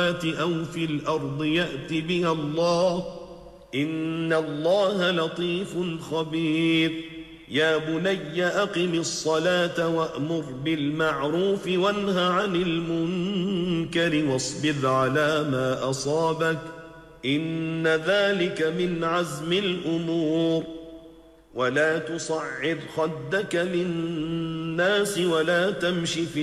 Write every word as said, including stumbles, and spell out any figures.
السماوات أو في الأرض يأت بها الله إن الله لطيف خبير يا بني أقم الصلاة وأمر بالمعروف وانه عن المنكر واصبر على ما أصابك إن ذلك من عزم الأمور ولا تصعر خدك للناس ولا تمش في